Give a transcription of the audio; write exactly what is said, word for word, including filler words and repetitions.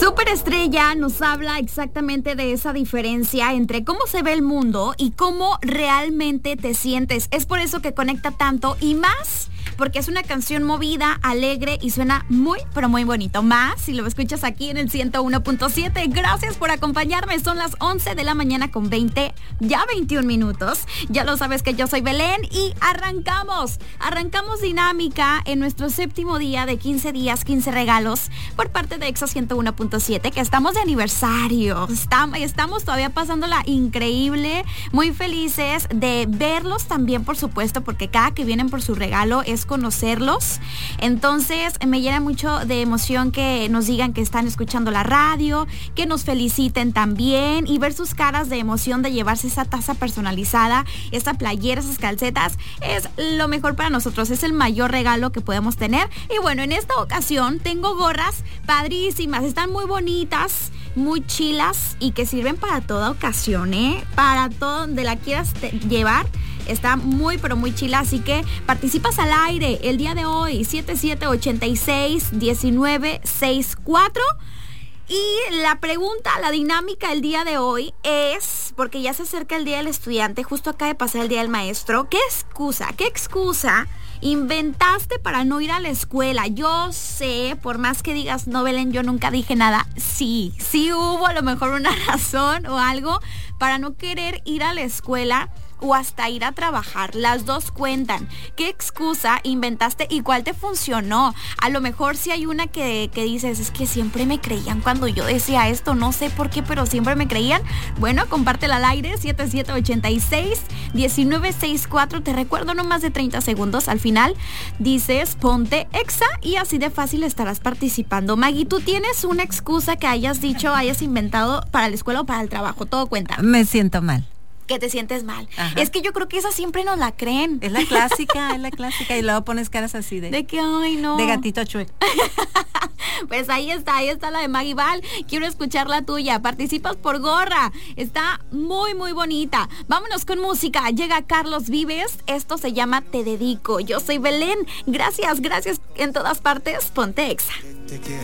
Superestrella nos habla exactamente de esa diferencia entre cómo se ve el mundo y cómo realmente te sientes. Es por eso que conecta tanto y más porque es una canción movida, alegre y suena muy, pero muy bonito. Más si lo escuchas aquí en el ciento uno punto siete. Gracias por acompañarme. Son las once de la mañana con veinte, ya veintiún minutos. Ya lo sabes que yo soy Belén y arrancamos. Arrancamos dinámica en nuestro séptimo día de quince días, quince regalos por parte de Exa ciento uno punto siete, que estamos de aniversario. Estamos, estamos todavía pasándola increíble, muy felices de verlos también, por supuesto, porque cada que vienen por su regalo es conocerlos. Entonces me llena mucho de emoción que nos digan que están escuchando la radio, que nos feliciten también y ver sus caras de emoción de llevarse esa taza personalizada, esa playera, esas calcetas. Es lo mejor para nosotros, es el mayor regalo que podemos tener. Y bueno, en esta ocasión tengo gorras padrísimas, están muy bonitas, muy chilas y que sirven para toda ocasión, ¿eh? Para todo donde la quieras te- llevar. Está muy, pero muy chila, así que participas al aire el día de hoy, siete siete ocho seis, uno nueve seis cuatro. Y la pregunta, la dinámica el día de hoy es, porque ya se acerca el Día del Estudiante, justo acaba de pasar el Día del Maestro, ¿qué excusa, qué excusa inventaste para no ir a la escuela? Yo sé, por más que digas, no, Belén, yo nunca dije nada, sí, sí hubo a lo mejor una razón o algo para no querer ir a la escuela o hasta ir a trabajar. Las dos cuentan. ¿Qué excusa inventaste y cuál te funcionó? A lo mejor si hay una que, que dices, es que siempre me creían cuando yo decía esto, no sé por qué, pero siempre me creían. Bueno, compártela al aire, siete siete ocho seis, uno nueve seis cuatro. Te recuerdo, no más de treinta segundos. Al final dices, ponte Exa y así de fácil estarás participando. Maggie, ¿tú tienes una excusa que hayas dicho, hayas inventado para la escuela o para el trabajo? Todo cuenta. Me siento mal. Que te sientes mal. Ajá. Es que yo creo que esa siempre nos la creen. Es la clásica, es la clásica. Y luego pones caras así de... De que, ay, no. De gatito chueco. Pues ahí está, ahí está la de Maggie Val. Quiero escuchar la tuya. Participas por gorra. Está muy, muy bonita. Vámonos con música. Llega Carlos Vives. Esto se llama Te Dedico. Yo soy Belén. Gracias, gracias en todas partes. Ponte Exa.